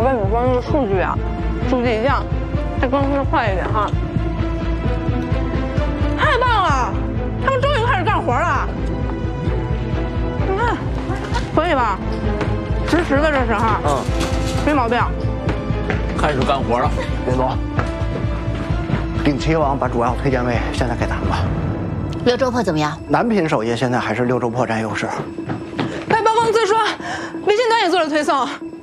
跟你说那个数据啊，数据一样，再更新快一点哈。太棒了，他们终于开始干活了。你看，可以吧？实时的这是哈，没毛病。 开始干活了， 林总。定期网把主要推荐位现在给咱们了。 六州破怎么样？ 男品首页现在还是六州破占优势。 快报公司说，微信端也做了推送。